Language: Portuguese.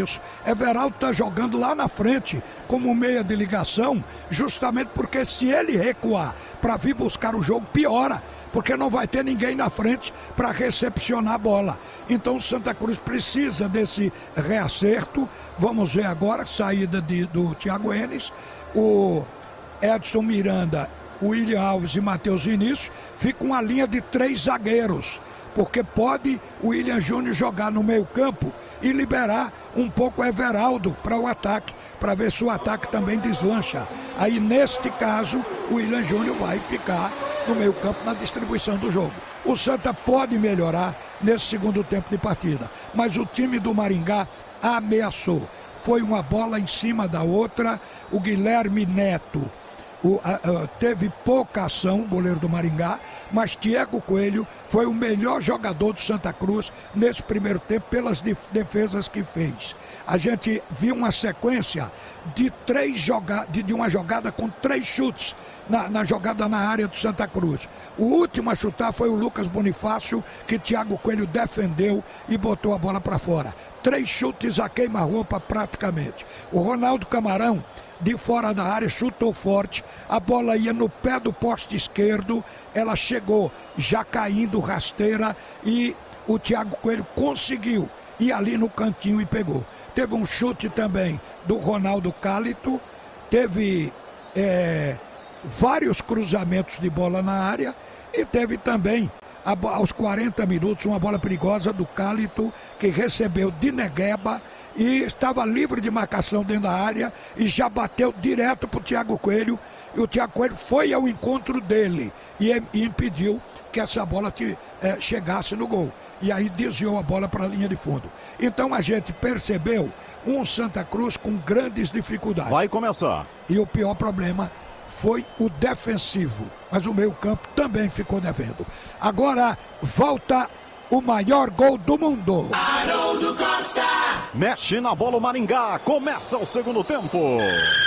isso. Everaldo está jogando lá na frente como meia de ligação, justamente porque se ele recuar para vir buscar o jogo, piora, porque não vai ter ninguém na frente para recepcionar a bola. Então o Santa Cruz precisa desse reacerto. Vamos ver agora a saída do Thiago Enes, o Edson Miranda, o William Alves e Matheus Vinícius. Fica uma linha de 3 zagueiros, porque pode o William Júnior jogar no meio campo e liberar um pouco o Everaldo para o ataque, para ver se o ataque também deslancha. Aí neste caso o William Júnior vai ficar no meio campo na distribuição do jogo. O Santa pode melhorar nesse segundo tempo de partida, mas o time do Maringá ameaçou. Foi uma bola em cima da outra. O Guilherme Neto teve pouca ação, o goleiro do Maringá, mas Thiago Coelho foi o melhor jogador do Santa Cruz nesse primeiro tempo pelas defesas que fez. A gente viu uma sequência de uma jogada com 3 chutes na jogada na área do Santa Cruz. O último a chutar foi o Lucas Bonifácio, que Thiago Coelho defendeu e botou a bola para fora. 3 chutes a queima-roupa praticamente. O Ronaldo Camarão, de fora da área, chutou forte, a bola ia no pé do poste esquerdo, ela chegou já caindo rasteira e o Thiago Coelho conseguiu ir ali no cantinho e pegou. Teve um chute também do Ronaldo Cálito, teve vários cruzamentos de bola na área e teve também aos 40 minutos uma bola perigosa do Cálito, que recebeu de Negueba e estava livre de marcação dentro da área e já bateu direto para o Thiago Coelho, e o Thiago Coelho foi ao encontro dele e impediu que essa bola chegasse no gol, e aí desviou a bola para a linha de fundo. Então a gente percebeu um Santa Cruz com grandes dificuldades. Vai começar. E o pior problema foi o defensivo, mas o meio-campo também ficou devendo. Agora volta o maior gol do mundo. Haroldo Costa! Mexe na bola o Maringá, começa o segundo tempo.